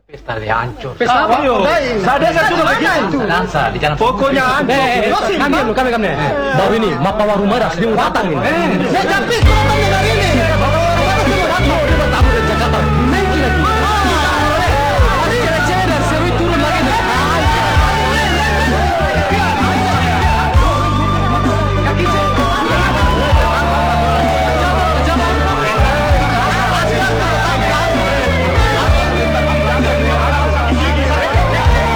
Pesta le hancur. Pesta apa yo? Saya sudah begitu. Dansa di jalan. Pokoknya hancur. Kami. Bau ini, mapa warung merah sedang datang ini. Saya tapi kalau dari ini.